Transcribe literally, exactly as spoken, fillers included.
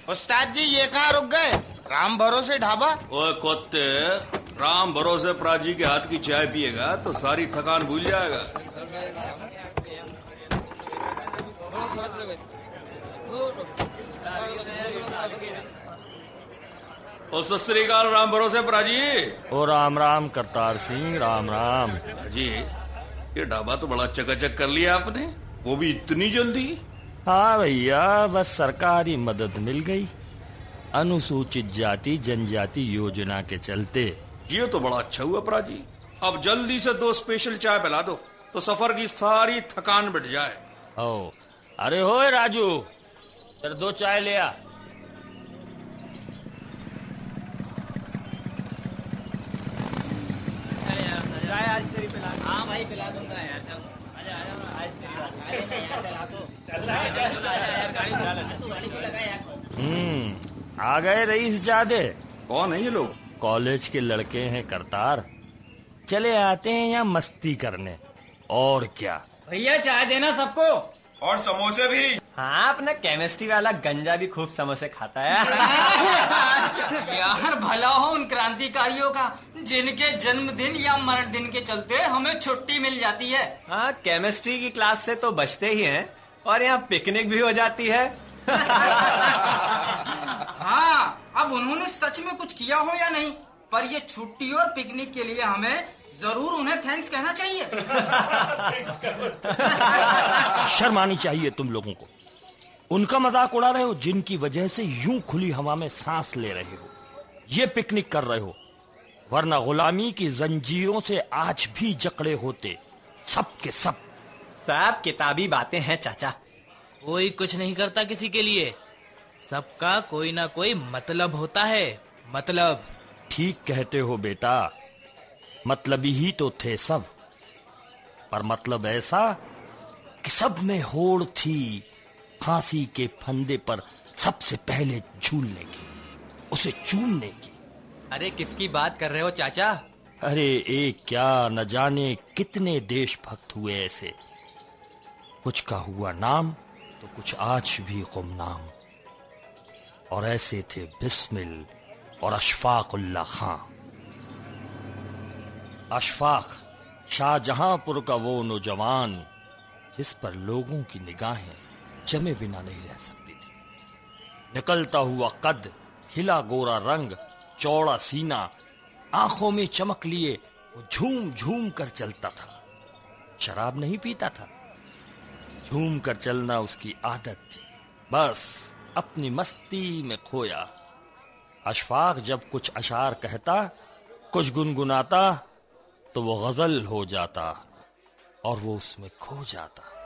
उस्ताद जी ये कहाँ रुक गए? राम भरोसे ढाबा। ओए कुत्ते, राम भरोसे प्राजी के हाथ की चाय पिएगा तो सारी थकान भूल जाएगा। ओ सत श्री अकाल राम भरोसे प्राजी। ओ राम राम करतार सिंह, राम राम। जी ये ढाबा तो बड़ा चकाचक कर लिया आपने, वो भी इतनी जल्दी। हाँ भैया, बस सरकारी मदद मिल गई अनुसूचित जाति जनजाति योजना के चलते। ये तो बड़ा अच्छा हुआ प्राजी। अब जल्दी से दो स्पेशल चाय पिला दो तो सफर की सारी थकान मिट जाए। ओ अरे होए राजू, तेरे दो चाय ले आ। चाय आज तेरी पिला। हाँ भाई पिला दूंगा यार। चल आजा आजा, आज तेरी बात चला तो चल यार, गाड़ी चला तू, गाड़ी लगा यार। हम्म आ गए रईस जादे। कौन है ये लोग? कॉलेज के लड़के हैं करतार, चले आते हैं यहाँ मस्ती करने, और क्या। भैया चाय देना सबको, और समोसे भी। हाँ अपना केमिस्ट्री वाला गंजा भी खूब समोसे खाता है। यार भला हो उन क्रांतिकारियों का जिनके जन्मदिन या मरण दिन के चलते हमें छुट्टी मिल जाती है। हाँ केमिस्ट्री की क्लास से तो बचते ही हैं, और यहाँ पिकनिक भी हो जाती है। हाँ अब उन्होंने सच में कुछ किया हो या नहीं, पर ये छुट्टी और पिकनिक के लिए हमें जरूर उन्हें थैंक्स कहना चाहिए। शर्म आनी चाहिए तुम लोगों को। उनका मजाक उड़ा रहे हो जिनकी वजह से यूं खुली हवा में सांस ले रहे हो, ये पिकनिक कर रहे हो, वरना गुलामी की जंजीरों से आज भी जकड़े होते सब के सब। सब किताबी बातें हैं चाचा। कोई कुछ नहीं करता किसी के लिए, सबका कोई ना कोई मतलब होता है। मतलब ठीक कहते हो बेटा, मतलबी ही तो थे सब, पर मतलब ऐसा कि सब में होड़ थी फांसी के फंदे पर सबसे पहले झूलने की, उसे चूमने की। अरे किसकी बात कर रहे हो चाचा? अरे एक क्या न जाने कितने देशभक्त हुए ऐसे, कुछ का हुआ नाम तो कुछ आज भी गुमनाम। और ऐसे थे बिस्मिल और अशफाकुल्ला खां। अशफाक शाहजहांपुर का वो नौजवान जिस पर लोगों की निगाहें जमे बिना नहीं रह सकती थी। निकलता हुआ कद, खिला गोरा रंग, चौड़ा सीना, आंखों में चमक लिए वो झूम झूम कर चलता था। शराब नहीं पीता था, झूम कर चलना उसकी आदत थी, बस अपनी मस्ती में खोया। अशफाक जब कुछ अशार कहता, कुछ गुनगुनाता, तो वो गजल हो जाता और वो उसमें खो जाता।